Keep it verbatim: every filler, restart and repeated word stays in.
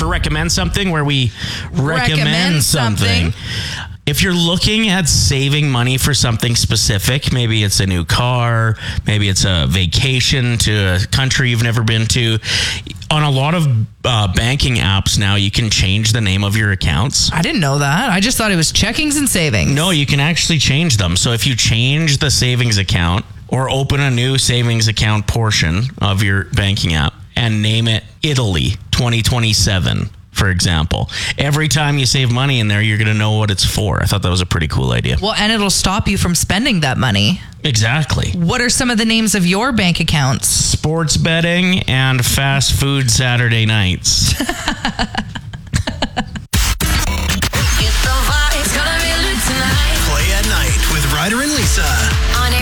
for recommend something where we recommend, Recommend something. something. If you're looking at saving money for something specific, maybe it's a new car, maybe it's a vacation to a country you've never been to. On a lot of uh, banking apps now, you can change the name of your accounts. I didn't know that. I just thought it was checkings and savings. No, you can actually change them. So if you change the savings account or open a new savings account portion of your banking app and name it Italy twenty twenty-seven, for example, every time you save money in there, you're going to know what it's for. I thought that was a pretty cool idea. Well, and it'll stop you from spending that money. Exactly. What are some of the names of your bank accounts? Sports betting and fast food Saturday nights.